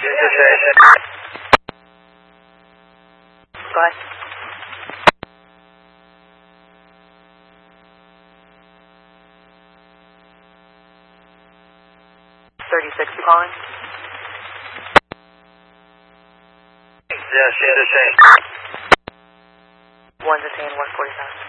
Go ahead. 36, you calling? Yes, detain. 1 detain, 147.